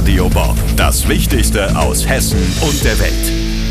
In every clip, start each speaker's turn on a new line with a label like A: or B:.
A: Radio Bob. Das Wichtigste aus Hessen und der Welt.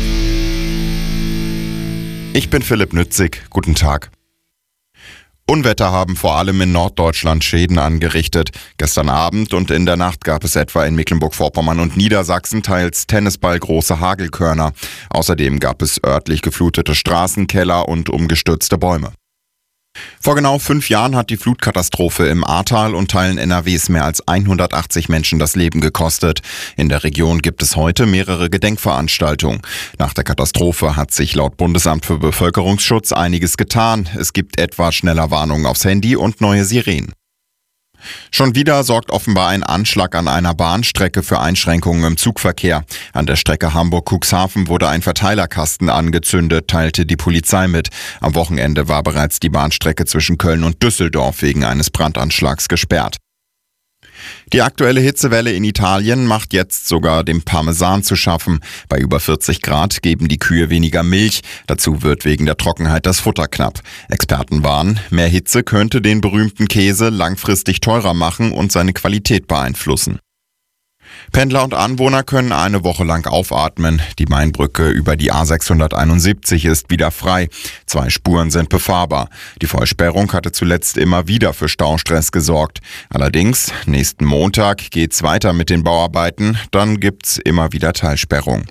B: Ich bin Philipp Nützig. Guten Tag. Unwetter haben vor allem in Norddeutschland Schäden angerichtet. Gestern Abend und in der Nacht gab es etwa in Mecklenburg-Vorpommern und Niedersachsen teils tennisballgroße Hagelkörner. Außerdem gab es örtlich geflutete Straßenkeller und umgestürzte Bäume. Vor genau 5 Jahren hat die Flutkatastrophe im Ahrtal und Teilen NRWs mehr als 180 Menschen das Leben gekostet. In der Region gibt es heute mehrere Gedenkveranstaltungen. Nach der Katastrophe hat sich laut Bundesamt für Bevölkerungsschutz einiges getan. Es gibt etwa schneller Warnungen aufs Handy und neue Sirenen. Schon wieder sorgt offenbar ein Anschlag an einer Bahnstrecke für Einschränkungen im Zugverkehr. An der Strecke Hamburg-Cuxhaven wurde ein Verteilerkasten angezündet, teilte die Polizei mit. Am Wochenende war bereits die Bahnstrecke zwischen Köln und Düsseldorf wegen eines Brandanschlags gesperrt. Die aktuelle Hitzewelle in Italien macht jetzt sogar dem Parmesan zu schaffen. Bei über 40 Grad geben die Kühe weniger Milch. Dazu wird wegen der Trockenheit das Futter knapp. Experten warnen, mehr Hitze könnte den berühmten Käse langfristig teurer machen und seine Qualität beeinflussen. Pendler und Anwohner können eine Woche lang aufatmen. Die Mainbrücke über die A671 ist wieder frei. 2 Spuren sind befahrbar. Die Vollsperrung hatte zuletzt immer wieder für Staustress gesorgt. Allerdings, nächsten Montag geht's weiter mit den Bauarbeiten. Dann gibt's immer wieder Teilsperrung.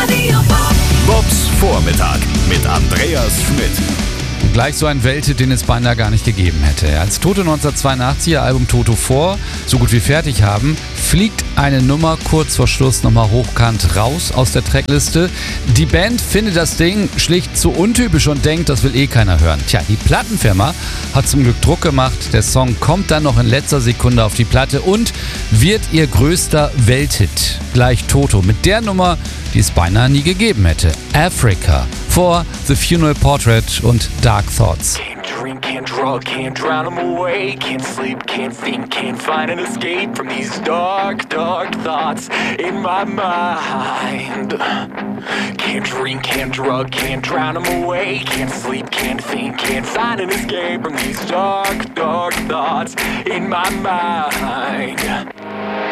A: Bobs Vormittag mit Andreas Schmidt.
C: Gleich so ein Welthit, den es beinahe gar nicht gegeben hätte. Als Toto 1982 ihr Album Toto 4 so gut wie fertig haben, fliegt eine Nummer kurz vor Schluss nochmal hochkant raus aus der Trackliste. Die Band findet das Ding schlicht zu untypisch und denkt, das will eh keiner hören. Tja, die Plattenfirma hat zum Glück Druck gemacht. Der Song kommt dann noch in letzter Sekunde auf die Platte und wird ihr größter Welthit. Gleich Toto mit der Nummer, die es beinahe nie gegeben hätte. Africa vor The Funeral Portrait und Dark Thoughts.
D: Can't drink, can't drug, can't drown them away. Can't sleep, can't think, can't find an escape from these dark, dark thoughts in my mind. Can't drink, can't drug, can't drown them away. Can't sleep, can't think, can't find an escape from these dark, dark thoughts in my mind.